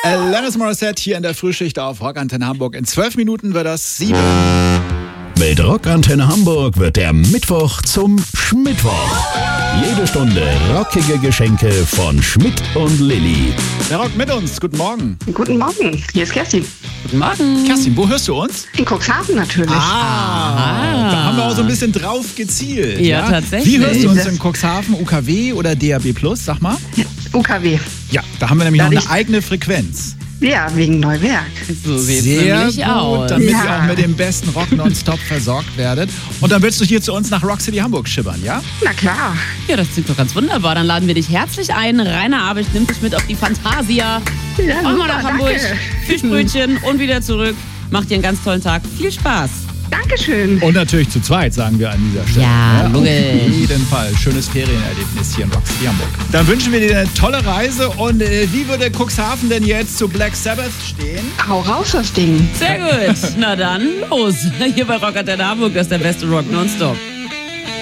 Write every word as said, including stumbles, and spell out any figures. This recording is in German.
Alanis Morissette hier in der Frühschicht auf Rockantenne Hamburg. In zwölf Minuten wird das sieben. Mit Rockantenne Hamburg wird der Mittwoch zum Schmittwoch. Jede Stunde rockige Geschenke von Schmidt und Lilly. Der Rock mit uns. Guten Morgen. Guten Morgen, hier ist Kerstin. Guten Morgen. Kerstin, wo hörst du uns? In Cuxhaven natürlich. Ah, da haben wir auch so ein bisschen drauf gezielt. Ja, tatsächlich. Wie hörst du uns in Cuxhaven? U K W oder D A B plus? Sag mal. U K W. Ja, da haben wir nämlich Da noch eine ich- eigene Frequenz. Ja, wegen Neuwerk. So sieht's Sehr nämlich gut, aus. damit Ja. ihr auch mit dem besten Rock nonstop versorgt werdet. Und dann willst du hier zu uns nach Rock City Hamburg schippern, ja? Na klar. Ja, das klingt doch ganz wunderbar. Dann laden wir dich herzlich ein. Rainer Abich nimmt dich mit auf die Fantasia. Ja, Fahren wir super, nach Hamburg. danke. Fischbrötchen und wieder zurück. Macht dir einen ganz tollen Tag. Viel Spaß. Dankeschön. Und natürlich zu zweit, sagen wir an dieser Stelle. Ja, Auf logisch. jeden Fall. Schönes Ferienerlebnis hier in Rock City Hamburg. Dann wünschen wir dir eine tolle Reise. Und äh, wie würde Cuxhaven denn jetzt zu Black Sabbath stehen? Hau raus das Ding. Sehr gut. Na dann, los. Hier bei Rockantenne Hamburg ist der beste Rock nonstop.